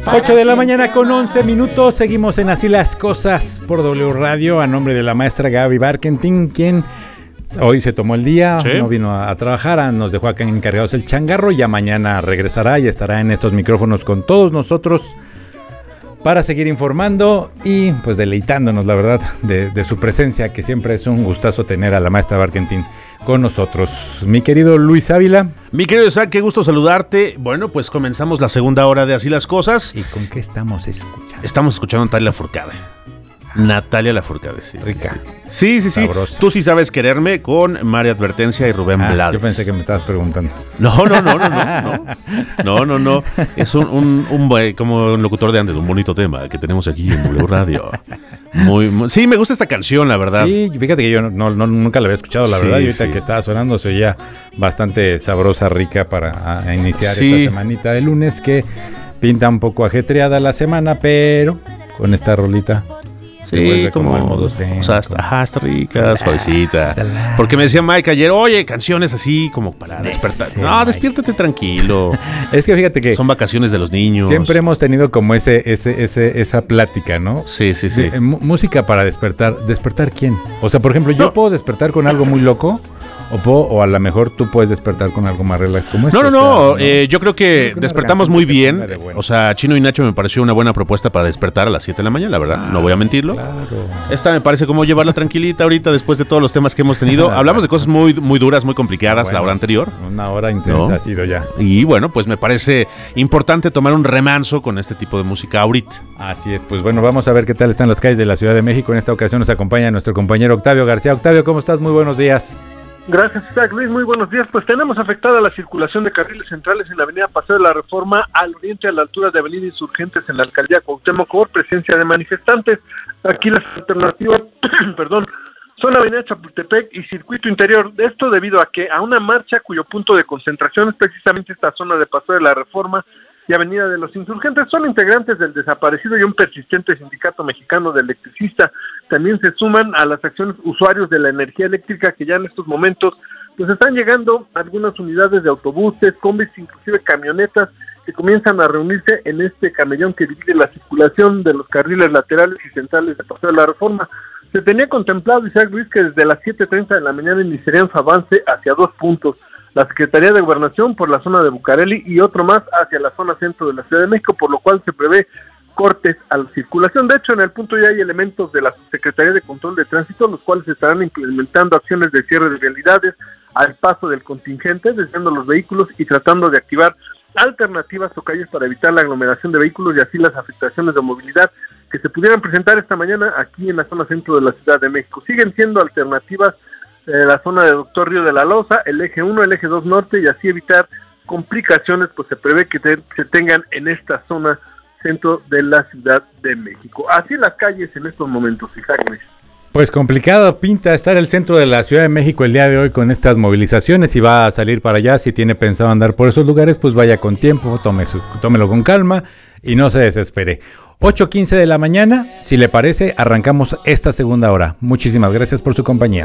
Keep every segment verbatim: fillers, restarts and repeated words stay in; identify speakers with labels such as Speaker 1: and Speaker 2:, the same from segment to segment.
Speaker 1: ocho de la mañana con once minutos. Seguimos en Así las Cosas por W Radio a nombre de la maestra Gaby Barkentin, quien hoy se tomó el día, ¿sí? No vino a, a trabajar, nos dejó acá encargados el changarro. Ya mañana regresará y estará en estos micrófonos con todos nosotros para seguir informando y pues deleitándonos, la verdad, de, de su presencia, que siempre es un gustazo tener a la maestra Barkentin con nosotros. Mi querido Luis Ávila.
Speaker 2: Mi querido Isaac, qué gusto saludarte. Bueno, pues comenzamos la segunda hora de Así las Cosas.
Speaker 1: ¿Y con qué estamos escuchando?
Speaker 2: Estamos escuchando a Natalia Lafourcade. Natalia Lafourcade, sí.
Speaker 1: Rica.
Speaker 2: Sí, sí, sí. Sabrosa. Tú sí sabes quererme, con María Advertencia y Rubén
Speaker 1: ah,
Speaker 2: Blades.
Speaker 1: Yo pensé que me estabas preguntando.
Speaker 2: No, no, no, no, no. No, no, no. no. Es un, un, un, como un locutor de antes, un bonito tema que tenemos aquí en W Radio. Muy, muy, sí, me gusta esta canción, la verdad.
Speaker 1: Sí, fíjate que yo no, no, nunca la había escuchado, la sí, verdad. Y ahorita sí. que estaba sonando se oía bastante sabrosa, rica para a, a iniciar sí. esta semanita de lunes, que pinta un poco ajetreada la semana, pero con esta rolita.
Speaker 2: Sí, como, como modo zen, o sea, está, ajá, está rica, suavecita. Porque me decía Mike ayer, oye, canciones así como para despertar. No, Mike. Despiértate tranquilo.
Speaker 1: Es que fíjate que
Speaker 2: son vacaciones de los niños.
Speaker 1: Siempre hemos tenido como ese, ese, ese, esa plática, ¿no?
Speaker 2: Sí, sí, sí.
Speaker 1: De, m- música para despertar. ¿Despertar quién? O sea, por ejemplo, yo no. puedo despertar con algo muy loco. O, puedo, o a lo mejor tú puedes despertar con algo más relax como esto.
Speaker 2: No, no, no. O sea, ¿no? Eh, yo creo que yo creo despertamos muy bien. Bueno. O sea, Chino y Nacho me pareció una buena propuesta para despertar a las siete de la mañana, la verdad. Ah, no voy a mentirlo. Claro. Esta me parece como llevarla tranquilita ahorita después de todos los temas que hemos tenido. Hablamos de cosas muy, muy duras, muy complicadas bueno, la hora anterior.
Speaker 1: Una hora intensa ¿no? ha sido ya.
Speaker 2: Y bueno, pues me parece importante tomar un remanso con este tipo de música ahorita.
Speaker 1: Así es. Pues bueno, vamos a ver qué tal están las calles de la Ciudad de México. En esta ocasión nos acompaña nuestro compañero Octavio García. Octavio, ¿cómo estás? Muy buenos días.
Speaker 3: Gracias, Isaac. Luis, muy buenos días. Pues tenemos afectada la circulación de carriles centrales en la avenida Paseo de la Reforma al oriente a la altura de avenida Insurgentes en la alcaldía Cuauhtémoc por presencia de manifestantes. Aquí las alternativas, perdón, son la avenida Chapultepec y Circuito Interior. Esto debido a que a una marcha cuyo punto de concentración es precisamente esta zona de Paseo de la Reforma y Avenida de los Insurgentes, son integrantes del desaparecido y un persistente sindicato mexicano de electricistas. También se suman a las acciones usuarios de la energía eléctrica que ya en estos momentos pues están llegando algunas unidades de autobuses, combis, inclusive camionetas que comienzan a reunirse en este camellón que divide la circulación de los carriles laterales y centrales de Paseo de la Reforma. Se tenía contemplado, Isaac Luis, que desde las siete treinta de la mañana iniciarían su avance hacia dos puntos. La Secretaría de Gobernación por la zona de Bucareli y otro más hacia la zona centro de la Ciudad de México, por lo cual se prevé cortes a la circulación. De hecho, en el punto ya hay elementos de la Secretaría de Control de Tránsito, los cuales estarán implementando acciones de cierre de vialidades al paso del contingente, desviando los vehículos y tratando de activar alternativas o calles para evitar la aglomeración de vehículos y así las afectaciones de movilidad que se pudieran presentar esta mañana aquí en la zona centro de la Ciudad de México. Siguen siendo alternativas eh, la zona de Doctor Río de la Loza, el eje uno, el eje dos norte, y así evitar complicaciones, pues se prevé que te, se tengan en esta zona centro de la Ciudad de México. Así las calles en estos momentos, Isaac Luis.
Speaker 1: Pues complicado pinta estar el centro de la Ciudad de México el día de hoy con estas movilizaciones. Si va a salir para allá, si tiene pensado andar por esos lugares, pues vaya con tiempo, tome su, tómelo con calma y no se desespere. ocho quince de la mañana, si le parece, arrancamos esta segunda hora. Muchísimas gracias por su compañía.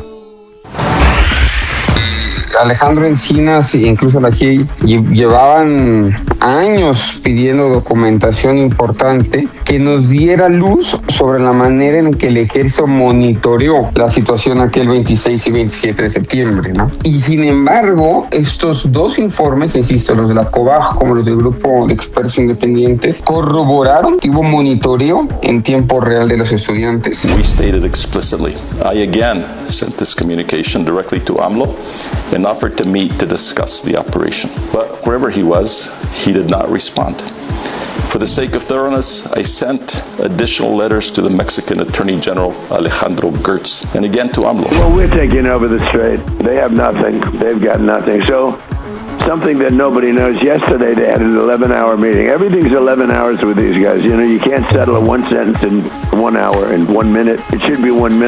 Speaker 4: Alejandro Encinas e incluso la G I llevaban años pidiendo documentación importante que nos diera luz sobre la manera en que el ejército monitoreó la situación aquel veintiséis y veintisiete de septiembre, ¿no? Y sin embargo, estos dos informes, insisto, los de la COBAG como los del grupo de expertos independientes, corroboraron que hubo monitoreo en tiempo real de los estudiantes.
Speaker 5: We stated explicitly, I again sent this communication directly to AMLO and offered to meet to discuss the operation. But wherever he was, he did not respond. For the sake of thoroughness, I sent additional letters to the Mexican Attorney General Alejandro Gertz and again to AMLO.
Speaker 6: Well, we're taking over the strait. They have nothing. They've got nothing. So, something that nobody knows. Yesterday they had an eleven-hour meeting. Everything's eleven hours with these guys. You know, you can't settle a one sentence in one hour, in one minute. It should be one minute.